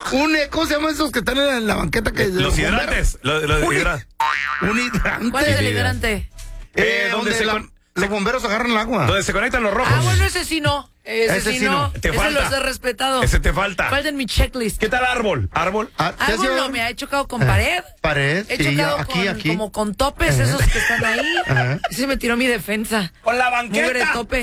¿Cómo se llaman esos que están en la banqueta? Los hidrantes. Un hidrante. ¿Cuál es el hidrante? Donde los bomberos agarran el agua. Donde se conectan los rojos. Bueno, ese sí no. Ese sí no. Te falta. Ese los he respetado. Ese te falta. Falta en mi checklist. ¿Qué tal árbol? Árbol no, me ha chocado con pared. Pared, He chocado como con topes, esos que están ahí. Ese me tiró mi defensa. Con la banqueta. Mugre tope.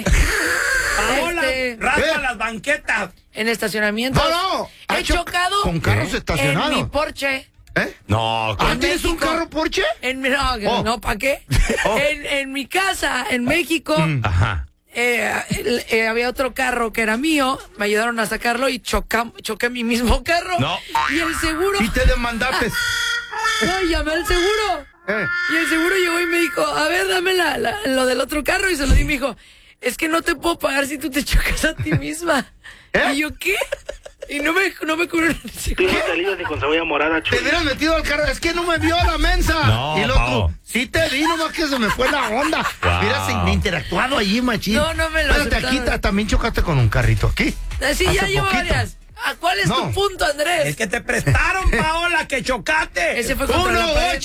Raspa las banquetas. En estacionamiento. No. He chocado con carros estacionados. en mi Porsche. No. ¿Tienes un carro Porsche? No, ¿para qué? En mi casa, en México. Ajá. Había otro carro que era mío, me ayudaron a sacarlo y choqué mi mismo carro. No. Y el seguro. Y te demandaste. No, llamé al seguro. Y el seguro llegó y me dijo, a ver, dame lo del otro carro. Y se lo di y me dijo, es que no te puedo pagar si tú te chocas a ti misma. Y yo, ¿qué? Y no me cubrieron el seguro. No salido ni con cebolla morada, Te hubieras metido al carro. Es que no me vio a la mensa. No, y el otro, sí te vi, nomás que se me fue la onda. Hubieras interactuado allí, machín. No me lo Espérate, aquí también chocaste con un carrito aquí. Sí, ya llevo varias. ¿Cuál es tu punto, Andrés? Es que te prestaron, Paola, que chocaste. Ese fue contra la pared.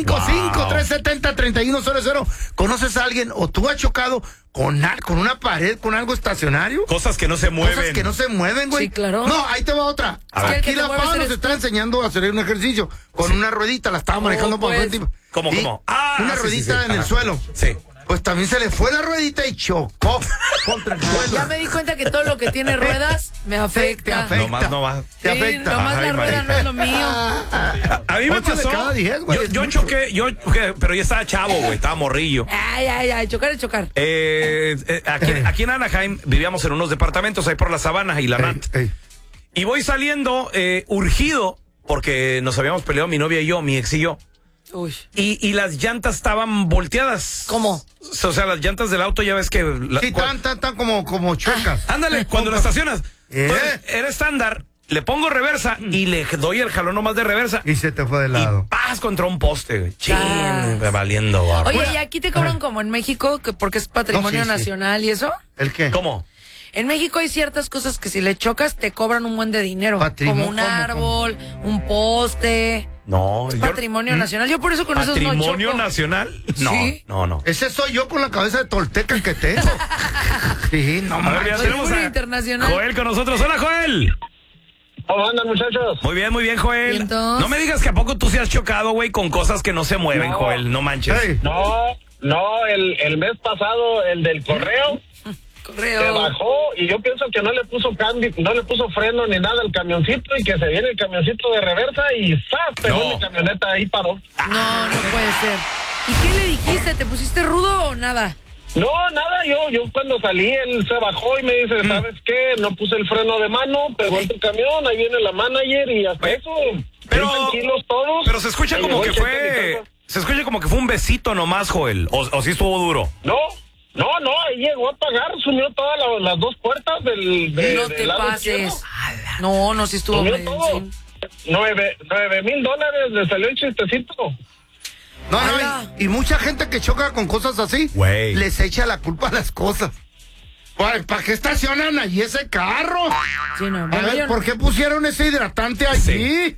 1-855-370-3100. ¿Conoces a alguien o tú has chocado con una pared, con algo estacionario? Cosas que no se mueven. Cosas que no se mueven, güey. Sí, claro. No, ahí te va otra. Aquí la Pau nos está enseñando a hacer un ejercicio con una ruedita. La estaba manejando por frente. ¿Cómo? Una ruedita en el suelo. Sí. Pues también se le fue la ruedita y chocó contra el suelo. Ya me di cuenta que todo lo que tiene ruedas me afecta. Te afecta. Nomás no va. Te afecta. Nomás la rueda no es lo mío. A mí me pasó. Cada 10, güey. Yo choqué, pero ya estaba chavo, güey, estaba morrillo. Ay, chocar es chocar. Aquí en Anaheim vivíamos en unos departamentos ahí por la Sabana y la Nat. Y voy saliendo urgido porque nos habíamos peleado mi novia y yo, mi ex y yo. Uy. Y las llantas estaban volteadas. ¿Cómo? O sea, las llantas del auto ya ves que... Sí, tan como chuecas. Ándale, cuando la estacionas. Entonces, era estándar, le pongo reversa y le doy el jalón nomás de reversa. Y se te fue de lado. Y paz contra un poste, güey. Valiendo, barro. Oye, ¿y aquí te cobran como en México, porque es patrimonio nacional y eso? ¿El qué? ¿Cómo? En México hay ciertas cosas que si le chocas te cobran un buen de dinero. Como un árbol, un poste. No, es patrimonio nacional. Yo por eso con esos no choco. ¿Patrimonio nacional? No, ¿Sí? no. Ese soy yo con la cabeza de tolteca que tengo. Sí, no A ver, ya tenemos a internacional. Joel con nosotros. Hola, Joel. ¿Cómo andan, muchachos? Muy bien, Joel. No me digas que a poco tú se has chocado, güey, con cosas que no se mueven, Joel. No manches. Hey. No, el mes pasado, el del correo se bajó y yo pienso que no le puso freno ni nada al camioncito y que se viene el camioncito de reversa y ¡zas! Pegó mi camioneta ahí paró. No puede ser. ¿Y qué le dijiste? ¿Te pusiste rudo o nada? No, nada, yo cuando salí él se bajó y me dice, ¿sabes qué? No puse el freno de mano, pegó en tu camión, ahí viene la manager y hasta eso. Pero tranquilos todos. Pero se escucha como que fue un besito nomás, Joel. O sí estuvo duro. No, ahí llegó a pagar, sumió todas las dos puertas del no te lado pases. izquierdo. No, sí estuvo Sumió bien. todo. Sí. $9,000 le salió el chistecito. No, y mucha gente que choca con cosas así, güey, les echa la culpa a las cosas. ¿Para qué estacionan allí ese carro? Sí, no, a ver, ¿por qué pusieron ese hidratante allí?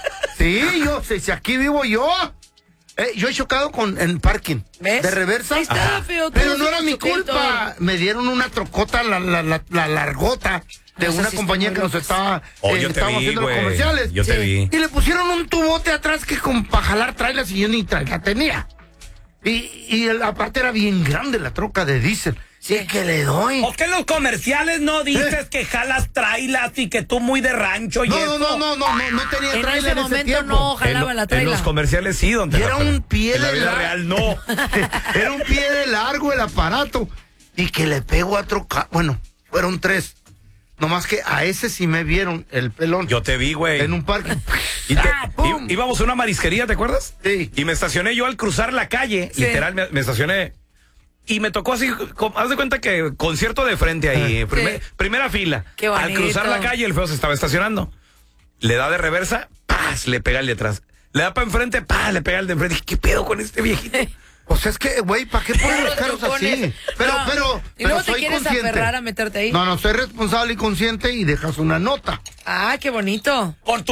Si aquí vivo yo. Yo he chocado en parking. ¿Ves? De reversa. Ahí está, feo, pero no era mi culpa. Me dieron una trocota, la largota de una compañía que nos estaba estábamos haciendo los comerciales. Yo te vi. Y le pusieron un tubote atrás que para jalar trailers y yo ni trailer tenía. Y aparte era bien grande la troca de diésel. Sí, que le doy. ¿Por qué en los comerciales no dices que jalas trailas y que tú muy de rancho y eso? No tenía trailer en ese tiempo. No jalaba la traila. En los comerciales sí, donde y era un pie en la vida real no. Era un pie de largo el aparato y que le pego a troca. Bueno, fueron 3. Nomás que a ese sí me vieron el pelón. Yo te vi, güey. En un parque. Íbamos a una marisquería, ¿te acuerdas? Sí. Y me estacioné yo al cruzar la calle, literal, me estacioné. Y me tocó así, haz de cuenta que concierto de frente ahí, primera fila. Qué bonito. Al cruzar la calle, el feo se estaba estacionando. Le da de reversa, ¡paz! Le pega el de atrás. Le da para enfrente, ¡paz! Le pega el de enfrente. ¿Qué pedo con este viejito? Pues es que, güey, ¿para qué ponen los carros así? Pero y luego te soy quieres consciente. aferrar a meterte ahí. No, soy responsable y consciente y dejas una nota. Ah, qué bonito.